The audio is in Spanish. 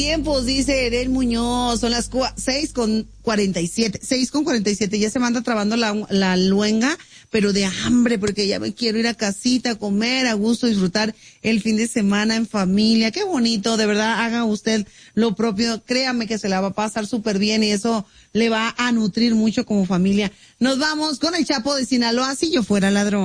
Tiempos, dice Edel Muñoz, son las 6:47, ya se me anda trabando la luenga, pero de hambre, porque ya me quiero ir a casita, a comer, a gusto, disfrutar el fin de semana en familia. Qué bonito, de verdad, haga usted lo propio, créame que se la va a pasar súper bien y eso le va a nutrir mucho como familia. Nos vamos con el Chapo de Sinaloa, si yo fuera ladrón.